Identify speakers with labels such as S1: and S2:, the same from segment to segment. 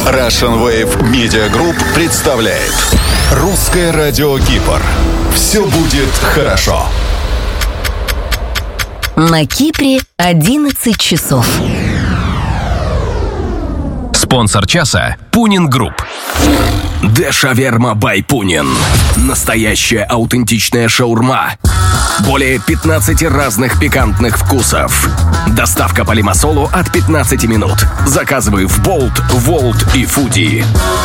S1: Russian Wave Media Group представляет Русское радио Кипр. Все будет хорошо.
S2: На Кипре 11 часов.
S3: Спонсор часа – Пунин Групп.
S4: Де Шаверма бай Пунин. Настоящая аутентичная шаурма. Более 15 разных пикантных вкусов. Доставка по Лимассолу от 15 минут. Заказывай в Болт, Волт и Фуди.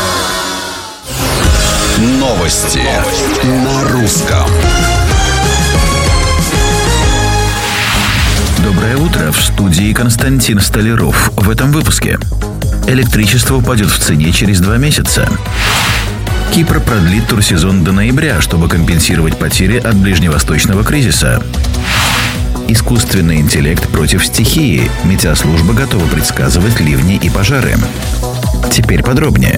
S1: Новости на русском.
S5: Доброе утро, в студии Константин Столяров. В этом выпуске. Электричество упадет в цене через 2 месяца. Кипр продлит турсезон до ноября, чтобы компенсировать потери от ближневосточного кризиса. Искусственный интеллект против стихии. Метеослужба готова предсказывать ливни и пожары. Теперь подробнее.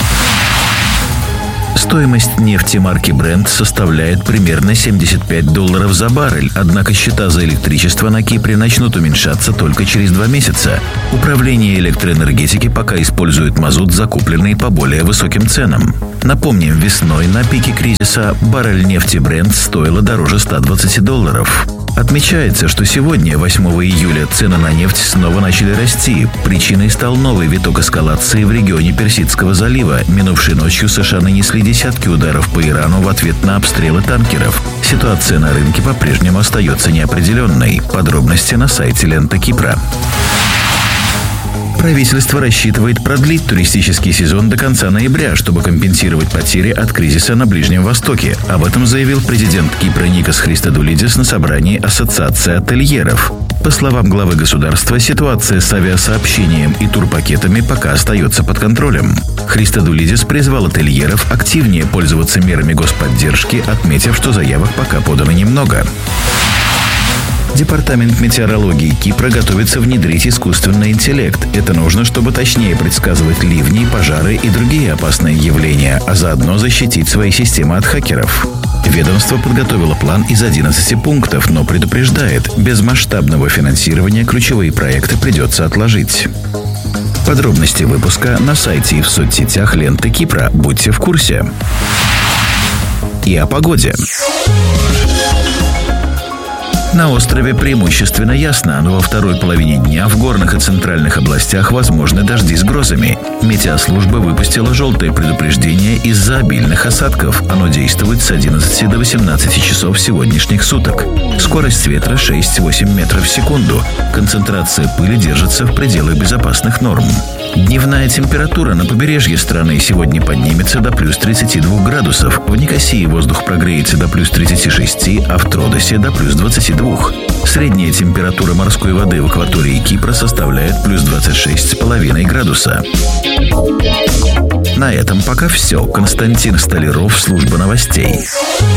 S5: Стоимость нефти марки Brent составляет примерно $75 за баррель, однако счета за электричество на Кипре начнут уменьшаться только через 2 месяца. Управление электроэнергетики пока использует мазут, закупленный по более высоким ценам. Напомним, весной на пике кризиса баррель нефти Brent стоила дороже $120. Отмечается, что сегодня, 8 июля, цены на нефть снова начали расти. Причиной стал новый виток эскалации в регионе Персидского залива. Минувшей ночью США нанесли десятки ударов по Ирану в ответ на обстрелы танкеров. Ситуация на рынке по-прежнему остается неопределенной. Подробности на сайте Лента Кипра. Правительство рассчитывает продлить туристический сезон до конца ноября, чтобы компенсировать потери от кризиса на Ближнем Востоке. Об этом заявил президент Кипра Никос Христодулидис на собрании Ассоциации ательеров. По словам главы государства, ситуация с авиасообщением и турпакетами пока остается под контролем. Христодулидис призвал ательеров активнее пользоваться мерами господдержки, отметив, что заявок пока подано немного. Департамент метеорологии Кипра готовится внедрить искусственный интеллект. Это нужно, чтобы точнее предсказывать ливни, пожары и другие опасные явления, а заодно защитить свои системы от хакеров. Ведомство подготовило план из 11 пунктов, но предупреждает, без масштабного финансирования ключевые проекты придется отложить. Подробности выпуска на сайте и в соцсетях Ленты Кипра. Будьте в курсе. И о погоде. На острове преимущественно ясно, но во второй половине дня в горных и центральных областях возможны дожди с грозами. Метеослужба выпустила желтое предупреждение из-за обильных осадков. Оно действует с 11 до 18 часов сегодняшних суток. Скорость ветра 6-8 метров в секунду. Концентрация пыли держится в пределах безопасных норм. Дневная температура на побережье страны сегодня поднимется до плюс 32 градусов. В Никосии воздух прогреется до плюс 36, а в Тродосе до плюс 22. Средняя температура морской воды в акватории Кипра составляет плюс 26,5 градуса. На этом пока все. Константин Столяров, служба новостей.